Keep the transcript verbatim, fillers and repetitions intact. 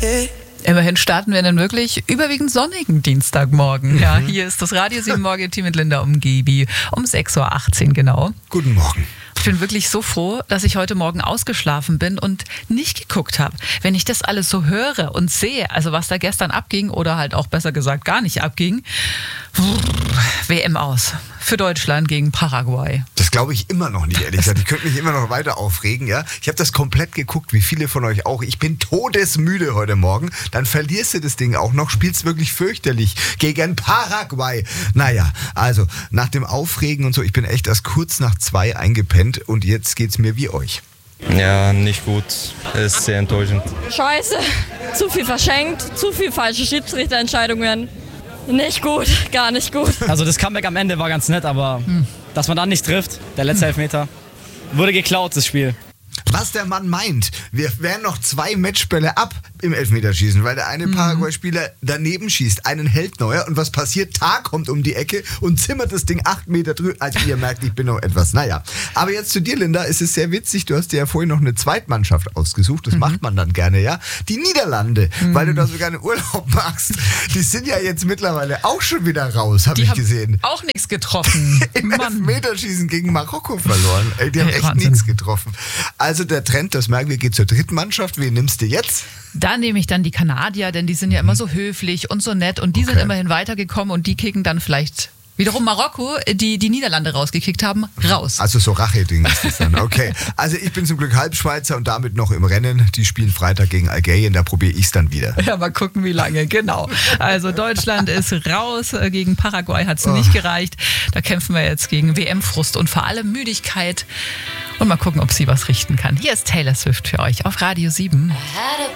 Immerhin starten wir dann wirklich überwiegend sonnigen Dienstagmorgen. Ja, hier ist das Radio sieben Morgen-Team mit Linda Umgibi um sechs Uhr achtzehn genau. Guten Morgen. Ich bin wirklich so froh, dass ich heute Morgen ausgeschlafen bin und nicht geguckt habe. Wenn ich das alles so höre und sehe, also was da gestern abging oder halt auch besser gesagt gar nicht abging, W M aus für Deutschland gegen Paraguay. Das glaube ich immer noch nicht, ehrlich gesagt. Ich könnte mich immer noch weiter aufregen. Ja? Ich habe das komplett geguckt, wie viele von euch auch. Ich bin todesmüde heute Morgen. Dann verlierst du das Ding auch noch, spielst wirklich fürchterlich gegen Paraguay. Naja, also nach dem Aufregen und so, ich bin echt erst kurz nach zwei eingepennt und jetzt geht's mir wie euch. Ja, nicht gut. Es ist sehr enttäuschend. Scheiße, zu viel verschenkt, zu viel falsche Schiedsrichterentscheidungen. Nicht gut, gar nicht gut. Also das Comeback am Ende war ganz nett, aber hm. dass man dann nicht trifft, der letzte Elfmeter, wurde geklaut, das Spiel. Was der Mann meint, wir wären noch zwei Matchbälle ab im Elfmeterschießen, weil der eine mhm. Paraguay-Spieler daneben schießt, einen hält neuer und was passiert? Tar kommt um die Ecke und zimmert das Ding acht Meter drüber. Also ihr merkt, ich bin noch etwas, naja. Aber jetzt zu dir, Linda, es ist sehr witzig, du hast dir ja vorhin noch eine Zweitmannschaft ausgesucht, das mhm. macht man dann gerne, ja. Die Niederlande, mhm. weil du da so gerne Urlaub machst, die sind ja jetzt mittlerweile auch schon wieder raus, habe ich gesehen. Auch nichts getroffen. Im Elfmeterschießen gegen Marokko verloren. Ey, die haben echt nichts getroffen. Also der Trend, das merken wir, geht zur dritten Mannschaft. Wen nimmst du jetzt? Da nehme ich dann die Kanadier, denn die sind ja immer so höflich und so nett und die okay. sind immerhin weitergekommen und die kicken dann vielleicht wiederum Marokko, die die Niederlande rausgekickt haben, raus. Also so Rache-Ding ist das dann. Okay, also ich bin zum Glück Halbschweizer und damit noch im Rennen. Die spielen Freitag gegen Algerien, da probiere ich es dann wieder. Ja, mal gucken, wie lange, genau. Also Deutschland ist raus, gegen Paraguay hat es oh. nicht gereicht. Da kämpfen wir jetzt gegen W M-Frust und vor allem Müdigkeit. Und mal gucken, ob sie was richten kann. Hier ist Taylor Swift für euch auf Radio sieben.